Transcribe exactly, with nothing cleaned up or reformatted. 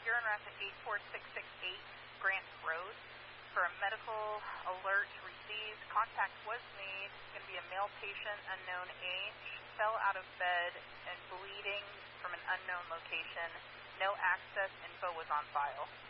you're en route to eight four six six eight Grant Road for a medical alert received. Contact was made. It's going to be a male patient, unknown age, fell out of bed and bleeding from an unknown location. No access info was on file.